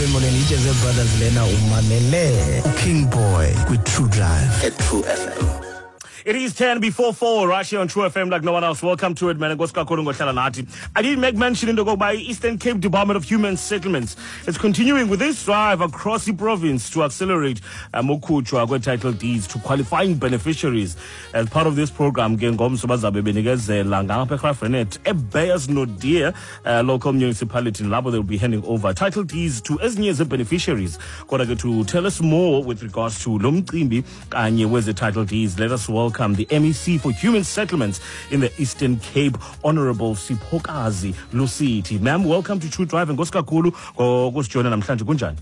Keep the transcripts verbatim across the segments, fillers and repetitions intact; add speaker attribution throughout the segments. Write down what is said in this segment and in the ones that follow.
Speaker 1: Molweni iJazz Brothers lena umamele King Boy with True Drive
Speaker 2: at True F M.
Speaker 3: It is ten before four, right here on True F M like no one else. Welcome to it, man. I did make mention in the go by Eastern Cape Department of Human Settlements. It's continuing with this drive across the province to accelerate uh, Mokuchwa title deeds to qualifying beneficiaries. As part of this program, Gengom Subazabe Benigaz Langa Pekafrenet, a Bears no dear local municipality in Labo, they'll be handing over title deeds to as many as the beneficiaries. Gotta to tell us more with regards to Lomtrimbi and where's the title deeds. Let us welcome the M E C for Human Settlements in the Eastern Cape, Honorable Sipokazi Lusiti. Ma'am, welcome to True Drive and Goskakulu or Gosjona Namhlanje Kunjani.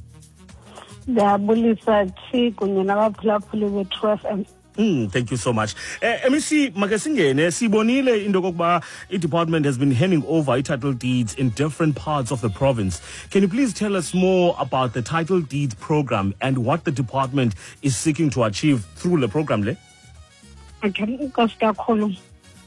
Speaker 4: Dabulisa Chi kunye nabaphulaphuli be-True F M.
Speaker 3: Mm, thank you so much. Uh, M E C makasingene sibonile into kokuba i-department has been handing over title deeds in different parts of the province. Can you please tell us more about the title deeds program and what the department is seeking to achieve through the program le?
Speaker 4: Okay, Koskakhulu.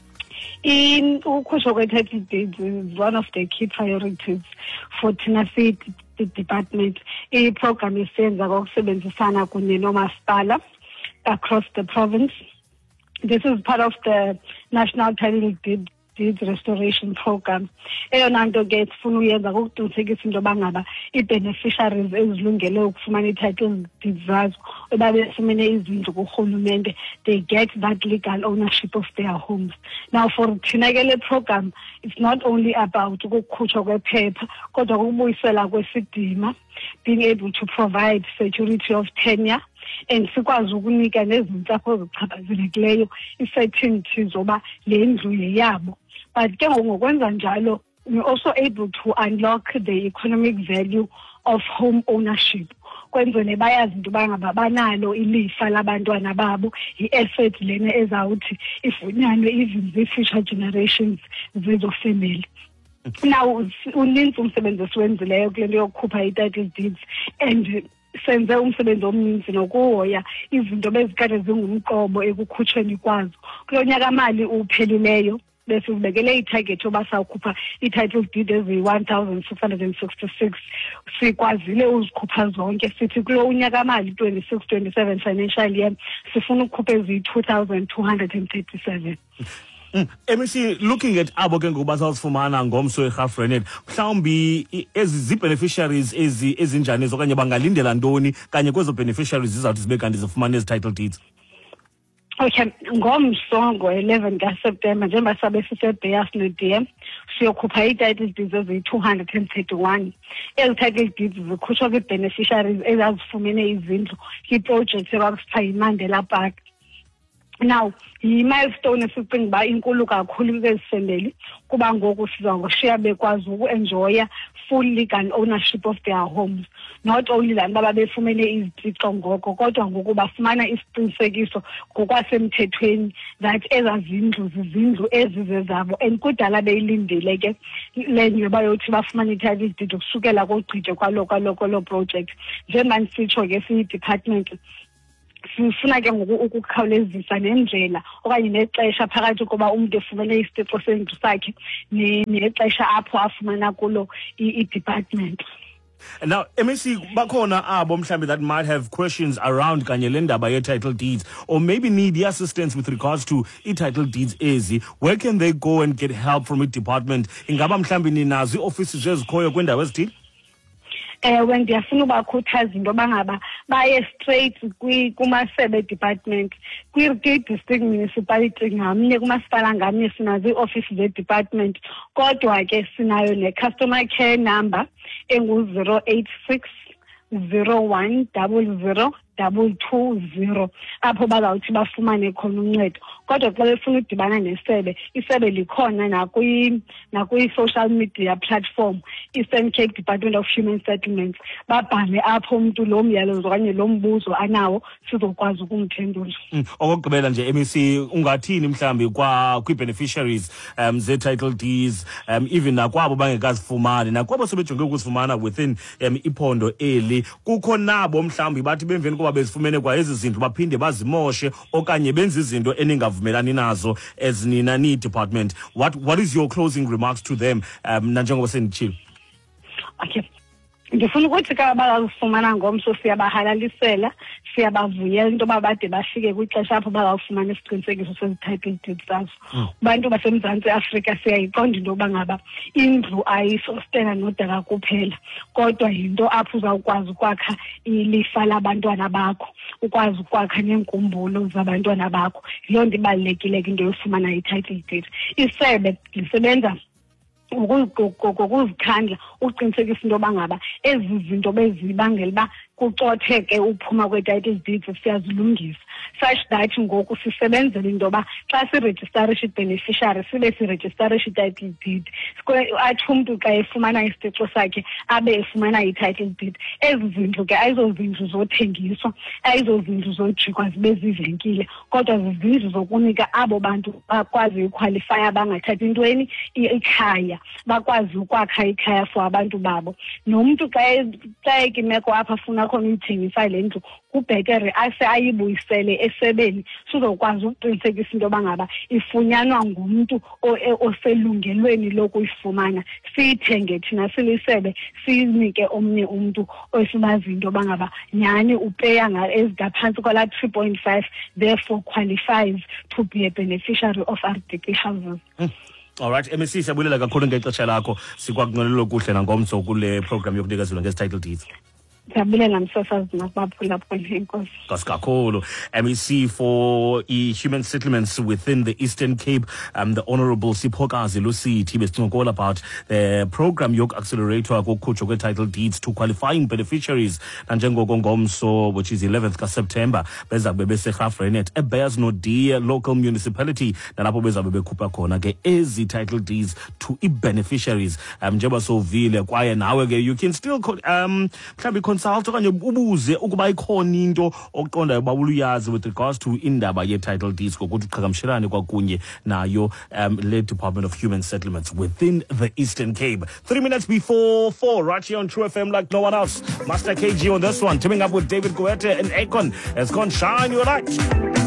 Speaker 4: In ukusho title deeds is one of the key priorities for Tennessee the department. A program is senza ngokusebenzisana kunye nomasipala across the province. This is part of the National Title Deed Deeds Restoration Program. Eyona nto ke sifuna uyenza ngokuqinisekisa into bangaba i-beneficiaries ezilungele ukufumana i-title deeds zazo ebabefumene izindlu kurhulumente, they get that legal ownership of their homes. Now for thina ke le program, it's not only about ukukhutshwa kwephepha kodwa ukubuyisela kwesidima, being able to provide security of tenure and sikwazi ukunika nezintsapho ezichaphazelekileyo i-certainty zoba le ndlu yeyabo. But ke ngokwenza njalo, we're also able to unlock the economic value of home ownership. Kwenzele bayazi into bangaba banalo ilifa labantwana babo, i-asset lena ezawuthi ifunyanwe even the-future generations zezo family. Now, uninzi umsebenzi esiwenzileyo kule nto yokukhupha i-title deeds and senze umsebenzi omninzi nokuhoya izinto bezikade zingumqobo ekukhutshweni kwazo. Kulo nyaka mali uphelileyo bese ubekele itarget yoba sawukhupha i-title deed eziyi-one thousand six hundred sixty-six. Sikwazile uzikhupha zonke. Sithi kulo unyaka mali twenty-six twenty-seven financial year sifuna ukukhupha eziyi-two thousand two hundred thirty-seven.
Speaker 3: Mm. M E C, looking at abo ke ngoba sawufumana ngomso eGafrenet, mhlawumbi ezi zi-beneficiaries ezi ezinjani okanye bangalindela ntoni kanye kwezo beneficiaries zizawuthi zibe kanti zifumana ezi title deeds?
Speaker 4: Okay, ngomso ngo-eleven kaSeptemba njengoba sabe sise-Bears no-Deer siyokhupha i-title deeds eziyi-two hundred thirty-one. Ezi title deeds zikhutshwa kwi-beneficiaries ezazifumene izindlu kwi-project ekwakuthiwa yiMandela Park. Now, yi-milestone esicinga uba inkulu kakhulu kwezifemeli kuba ngoku sizawushiya bekwazi uku-enjoya full legal ownership of their homes. Not only labo babefumene izitixo ngoko kodwa ngoku bafumana isiqinisekiso ngokwasemthethweni that ezazindlu zizindlu ezizezabo and kudala beyilindele ke le nto bayothi bafumane i-title deed ukusukela kogqithe kwalo kwalo kwalo project. Njengoba ndisitsho ke siyi-department sifuna ke ngoku ukukhawulezisa nendlela okanye nexesha phakathi koba umuntu efumene isitixo sendlu sakhe nexesha apho afumana kulo i-department.
Speaker 3: Now, M E C, bakhona abo mhlambi that might have questions around kanye le ndaba ye-title deeds or maybe need the assistance with regards to i-title deeds ezi. Where can they go and get help from i-department? Ingaba mhlambi ninazo ii-offices ezikhoyo kwendawo ezithile?
Speaker 4: Eh when ndiyafuna ubakhuthaza into bangaba baye straight kumasebe department kwi-district municipality ngamnye kumasipala ngamnye sinazo ii-office ze-department kodwa ke sinayo ne-customer care number engu zero eight six zero one zero zero double two zero apho bazawuthi bafumane khona uncedo. Kodwa xa befuna udibana nesebe, isebe likhona nakwi nakwi-social media platform Eastern Cape Department of Human Settlements. Babhale apho umuntu lo myalezo okanye lo mbuzo anawo sizokwazi ukumphendula.
Speaker 3: Okugqibela nje M E C, ungathini mhlambi kwa kwi-beneficiaries um ze-title deeds um even nakwabo bangekazifumani nakwabo sebejonge ukuzifumana within um iphondo eli, kukho nabo mhlambi bathi bemveni kuba bezifumene kwa ezi zinto baphinde bazimoshe okanye benze izinto eningavumelani nazo as nina ni department? What what is your closing remarks to them um nanjengoba senditshilo?
Speaker 4: Okay. Ndifuna ukuthi ka bazifumana ngomso siyabahalalisela siyabavuyela into babade bafike kwixesha apho bazawufumana isiqinisekiso sezi-title deeds zazo. Abantu baseMzantsi Afrika siyayiqonda into yoba ngaba indlu ayisostela nodaka kuphela kodwa yinto apho uzawukwazi ukwakha ilifa labantwana bakho, ukwazi ukwakha neenkumbulo zabantwana bakho. Yiloo nto ibalulekile into yofumana i-title deed. Isebe lisebenza ngokuzikhandla uqinisekisa into yoba ngaba ezi zinto bezibangela uba kucotheke uphuma kwe-title deeds siyazilungisa, such that ngoku sisebenzela into yoba xa sirejistarisha i-beneficiary sibe sirejistarisha i-title deed. Athi umntu xa efumana isitixo sakhe abe efumana i-title deed. Ezi zindlu ke ayizozindlu zothengiswa, ayizozindlu zojikwa zibe zivenkile, kodwa zizindlu zokunika abo bantu bakwazi ukwalifaya bangathathi intweni ikhaya, bakwazi ukwakha ikhaya for abantu babo. Nomntu xa ekimeko apha afuna khona uyithengisa le ndlu kubhetere ase ayibuyisele esebeni sizokwazi ukuqinisekisa into yoba ngaba ifunyanwa ngumntu oselungelweni lokuyifumana, siyithenge thina silisebe siyinike omnye umntu osibazi into yoba ngaba nyhani upeya ezingaphantsi kwala three point five, therefore qualifies to be a beneficiary of R D P houses.
Speaker 3: Mm. All right, M S C siyabulela kakhulu ngexesha lakho, sikwakunqwenela kuhle nangomso kule program yokunikezelwa ngezi-title deeds.
Speaker 4: Siyabulela msasazi nabaphulaphuli enkosi.
Speaker 3: Nkosi kakhulu. M E C for Human Settlements within the Eastern Cape, um, the Honourable Siphokazi Lusithi besincokola about the program yoku accelerator kokukhutshwa kwe-title deeds to qualifying beneficiaries nanjengoko ngomso, which is eleventh ka September, bezabe beseGraaff-Reinet eBearsnodie local municipality, nalapho bezabe bekhupha khona ke ezi title deeds to i-beneficiaries. Um, njengoba sovile kwaye nawe ke you can still um mhlawumbi consult okanye ubuze ukuba ikhona into oqondayo uba uluyazi with regards to indaba ye-title deeds ngokuthi uqhagamshelane kwakunye nayo um le Department of Human Settlements within the Eastern Cape. Three minutes before four, right here on True F M like no one else. Master K G on this one, teaming up with David Guetta and Akon. It's gone Shine Your Light.